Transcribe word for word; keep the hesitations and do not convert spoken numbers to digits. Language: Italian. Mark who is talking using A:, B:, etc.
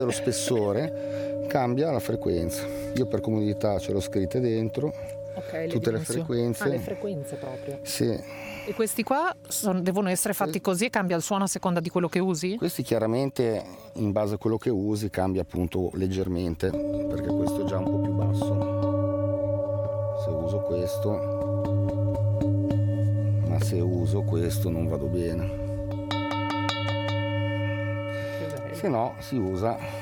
A: Lo spessore cambia la frequenza. Io per comodità ce l'ho scritte dentro,
B: okay,
A: tutte
B: le
A: le frequenze.
B: Ah, le frequenze proprio.
A: Sì.
B: E questi qua son, devono essere fatti così e cambia il suono a seconda di quello che usi?
A: Questi chiaramente in base a quello che usi cambia appunto leggermente, perché questo è già un po' più basso. Se uso questo, ma se uso questo non vado bene. Se no si usa